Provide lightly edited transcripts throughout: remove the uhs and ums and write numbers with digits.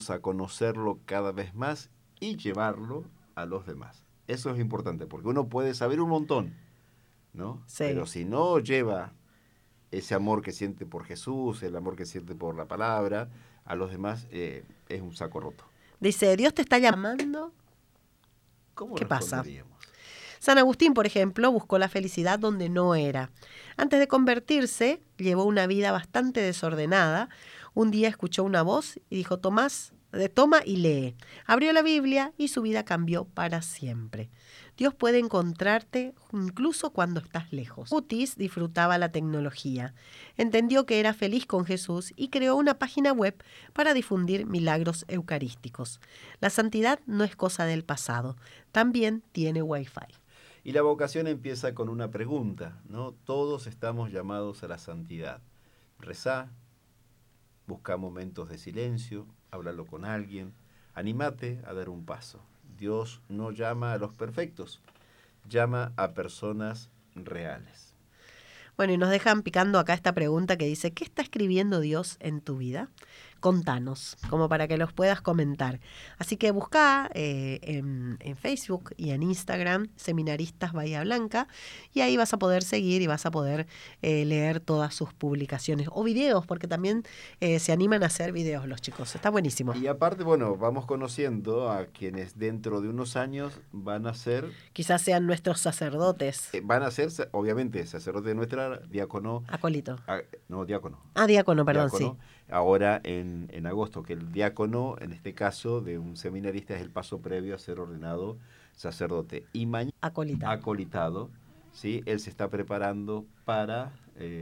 a conocerlo cada vez más y llevarlo a los demás. Eso es importante, porque uno puede saber un montón, ¿no? Sí. Pero si no lleva ese amor que siente por Jesús, el amor que siente por la palabra, a los demás, es un saco roto. Dice, Dios te está llamando. ¿Cómo ¿Qué pasa? responderíamos? San Agustín, por ejemplo, buscó la felicidad donde no era. Antes de convertirse, llevó una vida bastante desordenada. Un día escuchó una voz y dijo, toma y lee. Abrió la Biblia y su vida cambió para siempre. Dios puede encontrarte incluso cuando estás lejos. Mutis disfrutaba la tecnología. Entendió que era feliz con Jesús y creó una página web para difundir milagros eucarísticos. La santidad no es cosa del pasado, también tiene Wi-Fi. Y la vocación empieza con una pregunta, ¿no? Todos estamos llamados a la santidad. Rezá, busca momentos de silencio, háblalo con alguien, anímate a dar un paso. Dios no llama a los perfectos, llama a personas reales. Bueno, y nos dejan picando acá esta pregunta que dice, ¿qué está escribiendo Dios en tu vida? Contanos, como para que los puedas comentar. Así que busca en Facebook y en Instagram, Seminaristas Bahía Blanca, y ahí vas a poder seguir y vas a poder leer todas sus publicaciones o videos, porque también se animan a hacer videos los chicos. Está buenísimo. Y aparte, bueno, vamos conociendo a quienes dentro de unos años van a ser... Quizás sean nuestros sacerdotes. Van a ser, obviamente, sacerdote de nuestra, diácono... Acólito. No, diácono. Diácono, perdón, Diácono, sí. ahora en agosto, que el diácono, en este caso, de un seminarista, es el paso previo a ser ordenado sacerdote. Y mañana, acolitado, ¿sí? Él se está preparando para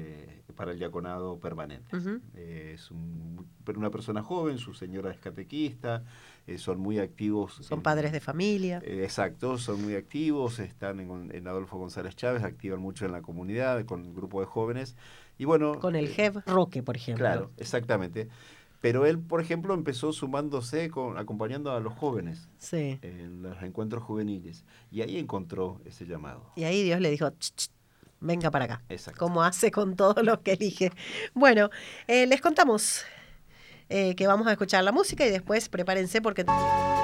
el diaconado permanente. Uh-huh. Es una persona joven, su señora es catequista, son muy activos. Son padres de familia. Exacto, son muy activos, están en Adolfo González Chávez, activan mucho en la comunidad, con un grupo de jóvenes. Y bueno, con el Jev Roque, por ejemplo. Claro, exactamente. Pero él, por ejemplo, empezó sumándose, acompañando a los jóvenes en los encuentros juveniles. Y ahí encontró ese llamado. Y ahí Dios le dijo, venga para acá. Exacto. Como hace con todos los que elige. Bueno, les contamos que vamos a escuchar la música y después prepárense porque...